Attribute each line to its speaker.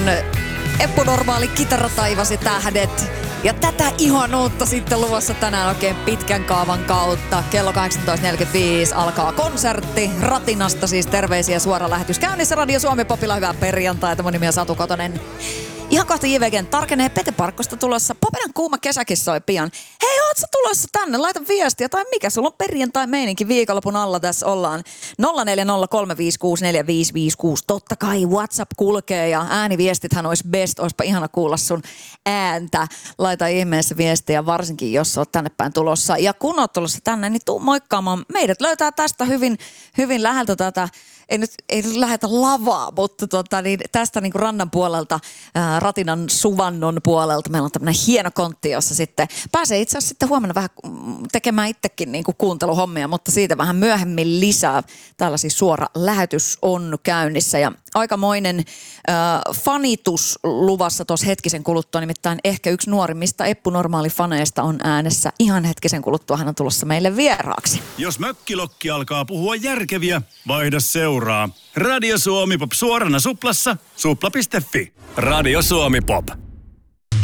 Speaker 1: Eppu Normaali, Kitarataivas ja tähdet. Ja tätä ihanuutta sitten luvassa tänään oikein pitkän kaavan kautta. Kello 18.45 alkaa konsertti. Ratinasta siis terveisiä, suora lähetys käynnissä Radio Suomi Popilla. Hyvää perjantaita. Mun nimi on Satu Kotonen. Ihan kohta JVGn tarkenee Pete Parkkosta tulossa. Popinan kuuma kesäkin soi pian. Hei, oot sä tulossa tänne? Laita viestiä tai mikä? Sulla on perjantai-meininki, viikonlopun alla tässä ollaan. 0403564556. Totta kai WhatsApp kulkee ja ääniviestithän olisi best. Oispa ihana kuulla sun ääntä. Laita ihmeessä viestiä, varsinkin jos oot tänne päin tulossa. Ja kun oot tulossa tänne, niin tuu moikkaamaan. Meidät löytää tästä hyvin läheltä tätä. Ei nyt lähetä lavaa, mutta tästä niin kuin rannan puolelta, Ratinan suvannon puolelta meillä on tämmöinen hieno kontti, jossa sitten pääsee itse asiassa sitten huomenna vähän tekemään itsekin niin kuin kuunteluhommia, mutta siitä vähän myöhemmin lisää. Täällä siis suora lähetys on käynnissä ja aikamoinen fanitus luvassa tuossa hetkisen kuluttua, nimittäin ehkä yksi nuorimmista Eppu Normaali-faneista on äänessä. Ihan hetkisen kuluttua hän on tulossa meille vieraaksi.
Speaker 2: Jos mökkilokki alkaa puhua järkeviä, vaihda seuraa. Radio Suomi Pop suorana suplassa, supla.fi. Radio Suomi Pop.